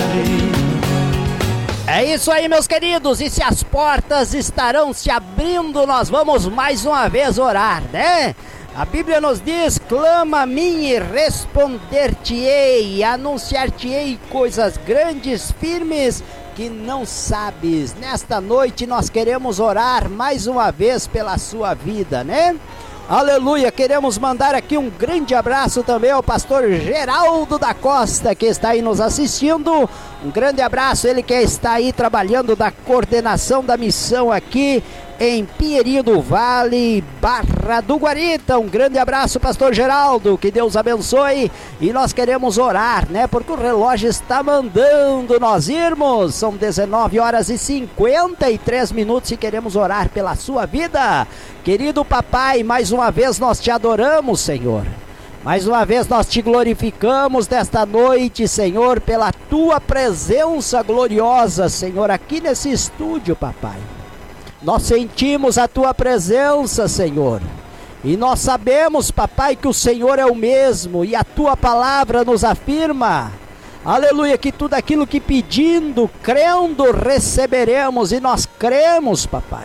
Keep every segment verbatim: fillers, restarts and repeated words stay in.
É isso aí, meus queridos, e se as portas estarão se abrindo, nós vamos mais uma vez orar, né? A Bíblia nos diz: clama a mim e responder-te-ei, anunciar-te-ei coisas grandes, firmes, que não sabes. Nesta noite nós queremos orar mais uma vez pela sua vida, né? Aleluia, queremos mandar aqui um grande abraço também ao pastor Geraldo da Costa, que está aí nos assistindo. Um grande abraço, ele que está aí trabalhando da coordenação da missão aqui em Pinheirinho do Vale, Barra do Guarita. Um grande abraço, pastor Geraldo, que Deus abençoe. E nós queremos orar, né, porque o relógio está mandando nós irmos. São dezenove horas e cinquenta e três minutos e queremos orar pela sua vida. Querido papai, mais uma vez nós te adoramos, Senhor. Mais uma vez nós te glorificamos desta noite, Senhor, pela tua presença gloriosa, Senhor, aqui nesse estúdio, papai. Nós sentimos a tua presença, Senhor, e nós sabemos, papai, que o Senhor é o mesmo, e a tua palavra nos afirma, aleluia, que tudo aquilo que pedindo, crendo, receberemos, e nós cremos, papai.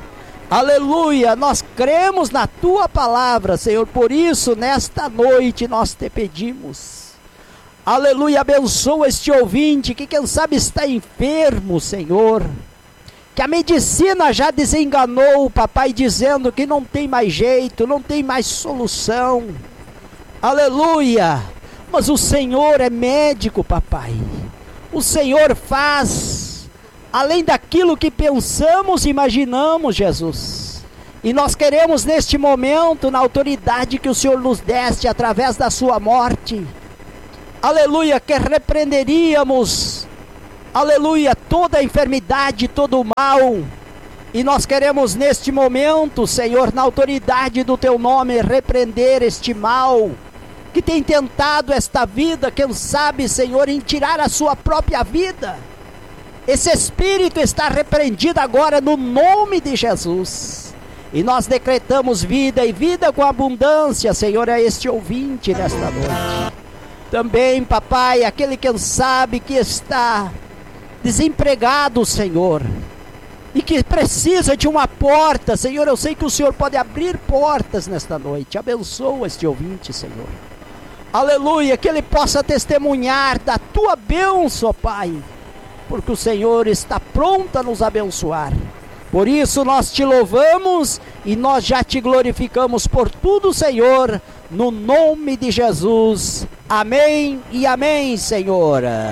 Aleluia, nós cremos na tua palavra, Senhor, por isso nesta noite nós te pedimos. Aleluia, abençoa este ouvinte que quem sabe está enfermo, Senhor, que a medicina já desenganou, papai, dizendo que não tem mais jeito, não tem mais solução. Aleluia, mas o Senhor é médico, papai. O Senhor faz além daquilo que pensamos e imaginamos, Jesus. E nós queremos neste momento, na autoridade que o Senhor nos deste através da sua morte, aleluia, que repreenderíamos, aleluia, toda a enfermidade, todo o mal. E nós queremos neste momento, Senhor, na autoridade do teu nome, repreender este mal que tem tentado esta vida, quem sabe, Senhor, em tirar a sua própria vida. Esse espírito está repreendido agora no nome de Jesus. E nós decretamos vida e vida com abundância, Senhor, a este ouvinte nesta noite. Também, papai, aquele que sabe que está desempregado, Senhor, e que precisa de uma porta, Senhor, eu sei que o Senhor pode abrir portas nesta noite. Abençoa este ouvinte, Senhor. Aleluia, que ele possa testemunhar da tua bênção, Pai, porque o Senhor está pronto a nos abençoar. Por isso nós te louvamos e nós já te glorificamos por tudo, Senhor, no nome de Jesus. Amém e amém, Senhor.